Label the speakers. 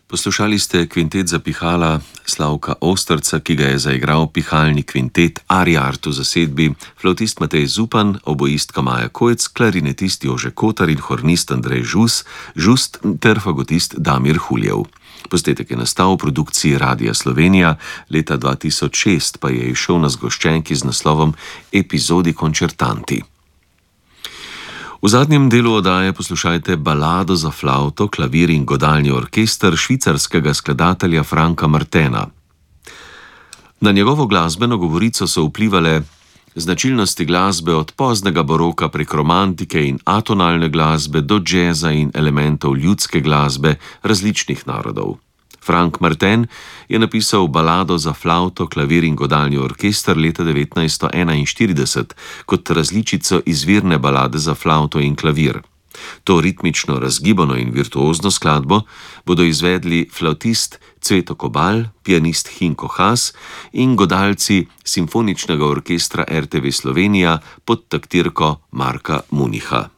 Speaker 1: Poslušali ste kvintet za pihala Slavka Ostrca, ki ga je zaigral pihalni kvintet Ariart v zasedbi, flavtist Matej Zupan, oboistka Maja Kojec, klarinetist Jože Kotar in hornist Andrej Žust ter fagotist Damir Huljev. Posnetek je nastal v produkciji Radia Slovenija, leta 2006 pa je izšel na zgoščenki z naslovom Epizodi koncertanti. V zadnjem delu oddaje poslušajte balado za flavto, klavir in godalni orkester švicarskega skladatelja Franka Martena. Na njegovo glasbeno govorico so vplivale značilnosti glasbe od poznega baroka prek romantike in atonalne glasbe do džeza in elementov ljudske glasbe različnih narodov. Frank Marten je napisal balado za flavto, klavir in godalni orkester leta 1941 kot različico izvirne balade za flavto in klavir. To ritmično, razgibano in virtuozno skladbo bodo izvedli flavtist Cveto Kobal, pianist Hinko Haas in godalci Simfoničnega orkestra RTV Slovenija pod taktirko Marka Municha.